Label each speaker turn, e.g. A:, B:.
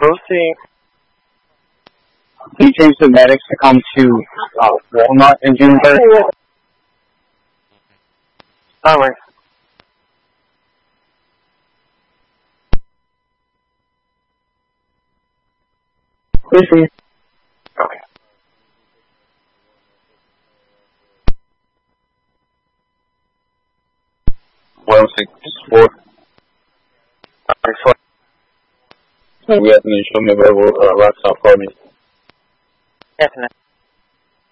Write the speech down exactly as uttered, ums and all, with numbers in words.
A: Proceed.
B: Can you change the medics to come to uh, Walnut in June third?
A: Alright.
B: Proceed.
A: Okay.
C: one six four.
A: Alright,
C: We have to show me where we're uh, last stop for me.
A: definitely.